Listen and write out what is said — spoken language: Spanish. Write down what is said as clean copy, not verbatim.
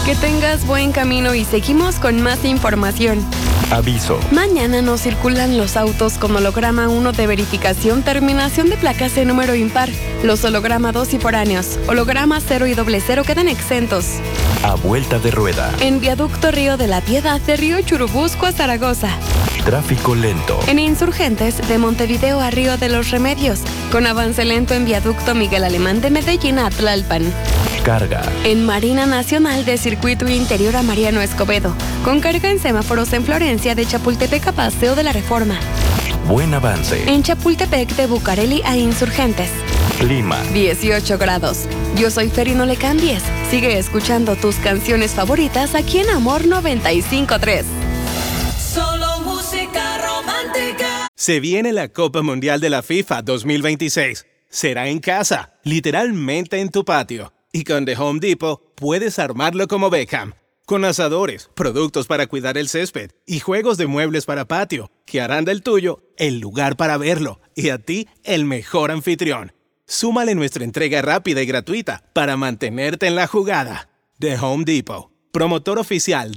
Que tengas buen camino y seguimos con más información. Aviso. Mañana no circulan los autos con holograma 1 de verificación, terminación de placas de número impar. Los holograma 2 y foráneos, holograma 0 y 00 quedan exentos. A vuelta de rueda. En viaducto Río de la Piedad, de Río Churubusco a Zaragoza. Tráfico lento. En Insurgentes, de Montevideo a Río de los Remedios. Con avance lento en viaducto Miguel Alemán de Medellín a Tlalpan. Carga. En Marina Nacional, de Circuito Interior a Mariano Escobedo. Con carga en semáforos en Florencia, de Chapultepec a Paseo de la Reforma. Buen avance. En Chapultepec, de Bucareli a Insurgentes. Clima. 18 grados. Yo soy Fer y no le cambies. Sigue escuchando tus canciones favoritas aquí en Amor 95.3. Solo música romántica. Se viene la Copa Mundial de la FIFA 2026. Será en casa, literalmente en tu patio. Y con The Home Depot puedes armarlo como Beckham. Con asadores, productos para cuidar el césped y juegos de muebles para patio, que harán del tuyo el lugar para verlo y a ti el mejor anfitrión. Súmale nuestra entrega rápida y gratuita para mantenerte en la jugada. The Home Depot, promotor oficial